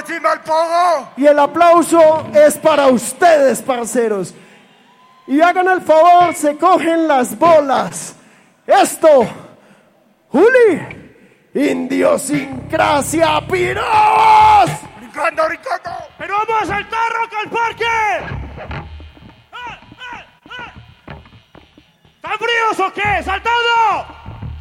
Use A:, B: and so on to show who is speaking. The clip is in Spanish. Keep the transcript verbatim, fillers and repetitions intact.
A: encima el pogo!
B: Y el aplauso es para ustedes, parceros. Y hagan el favor, se cogen las bolas. Esto, Juli, idiosincrasia piros.
A: ¡Brincando, brincando!
C: ¡Pero vamos a saltar, Rock al Parque! ¿Están fríos o qué? ¡Saltando!